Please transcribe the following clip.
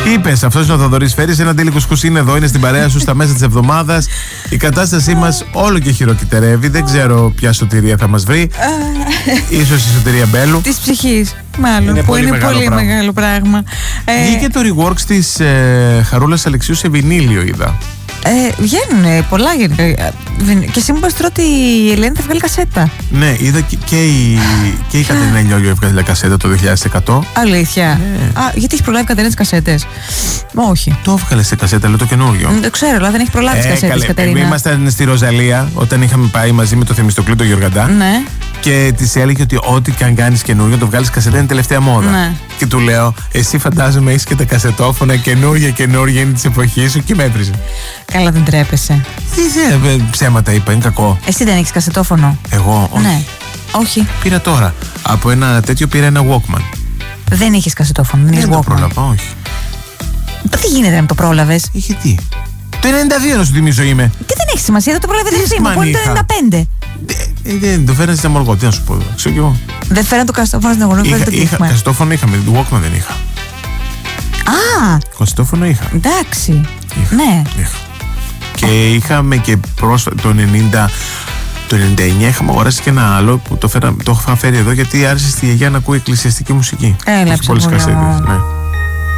Τι είπες, αυτός είναι ο Θοδωρής Φέρης. Ένα Ντέλη Κουσκούς είναι εδώ, είναι στην παρέα σου στα μέσα της εβδομάδας. Η κατάστασή μας όλο και χειροκυτερεύει. Δεν ξέρω ποια σωτηρία θα μας βρει. Ίσως η σωτηρία Μπέλου. Της ψυχής, μάλλον. Που είναι πολύ μεγάλο πράγμα. Βγήκε το reworks της Χαρούλας Αλεξίου σε βινίλιο, είδα. Βγαίνουν πολλά γενικά. Και εσύ μου είπες τώρα ότι η Ελένη θα βγάλει κασέτα. Ναι, είδα και η Κατερίνα Λιόγιο έβγαλε κασέτα το 2100. Αλήθεια. Γιατί έχει προλάβει Κατερίνα τις κασέτες? Όχι. Το έβγαλε σε κασέτα, λέω το καινούριο. Δεν ξέρω, αλλά δεν έχει προλάβει τις κασέτες, Κατερίνα. Εμείς ήμασταν στη Ροζαλία όταν είχαμε πάει μαζί με το Θεμιστοκλή τον Γιωργαντά. Ναι. Και της έλεγε ότι ό,τι και αν κάνεις καινούριο, το βγάλεις κασέτα, είναι τελευταία μόδα. Ναι. Και του λέω, εσύ φαντάζομαι έχεις και τα κασετόφωνα καινούργια είναι της εποχής σου, και με έβριζε. Καλά, δεν τρέπεσαι. Ψέματα είπα, είναι κακό. Εσύ δεν έχεις κασετόφωνο? Εγώ, όχι. Ναι. Όχι. Πήρα τώρα. Από ένα τέτοιο πήρα ένα Walkman. Δεν είχες κασετόφωνο, δεν είχες Walkman? Δεν το πρόλαβα, όχι. Τι γίνεται να το πρόλαβες? Γιατί? Το 92 να σου θυμίζω είμαι. Και δεν έχει σημασία, δεν το πρόλαβε τη μου. Πότε το 95. Δεν το φέρανε στην Αμοργό, τι να σου πω. Ξέρω κι εγώ. Δεν φέρανε το κασετόφωνο στην Αμοργό, φέρανε το τύχημα. Κασετόφωνο είχαμε, το Walkman δεν είχα. Α! Κασετόφωνο είχα. Εντάξει. Είχα. Ναι. Είχα. Και είχαμε και πρόσφατα το 90. Το 99 είχαμε αγοράσει και ένα άλλο που το είχα φέρει εδώ γιατί άρεσε στη γιαγιά να ακούει εκκλησιαστική μουσική. Έλα, πολλές κασέτες, ναι.